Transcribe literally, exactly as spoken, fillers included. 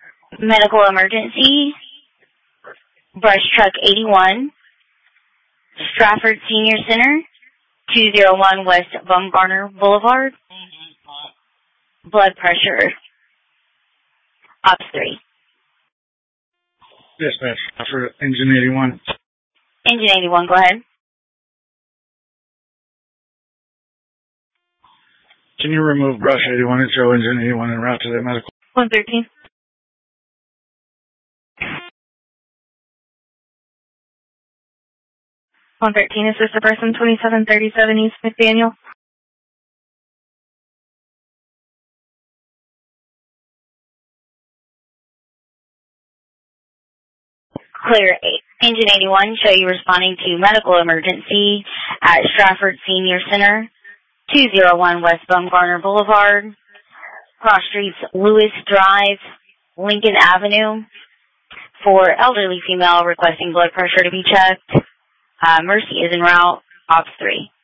Medical emergency, Brush Truck eighty-one, Stratford Senior Center, two oh one West Bumgarner Boulevard. Blood pressure, Ops three. Dispatch for Engine eighty-one. Engine eighty-one, go ahead. Can you remove Brush eighty-one and show Engine eighty-one en route to the medical? one thirteen. one thirteen, is this the person twenty-seven thirty-seven East McDaniel? Clear eight. Engine eighty-one, show you responding to medical emergency at Stratford Senior Center, two oh one West Bumgarner Boulevard, cross streets Lewis Drive, Lincoln Avenue, for elderly female requesting blood pressure to be checked. Uh, Mercy is en route, Ops three.